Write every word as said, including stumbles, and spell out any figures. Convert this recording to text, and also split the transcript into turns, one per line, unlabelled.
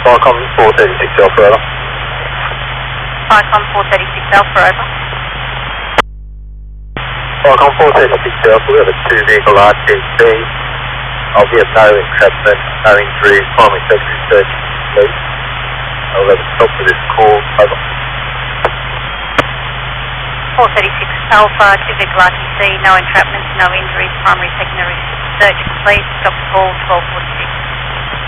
Falcon four thirty-six Alpha over.
Falcon four thirty-six Alpha over.
Falcon four thirty-six Alpha, we have a two vehicle R T C. I'll be at no entrapment, no injuries, primary secondary search complete. I'll have a stop for this call, over.
four thirty-six Alpha, two vehicle R T C, no entrapments, no injuries, primary secondary search complete. Stop call twelve forty-six.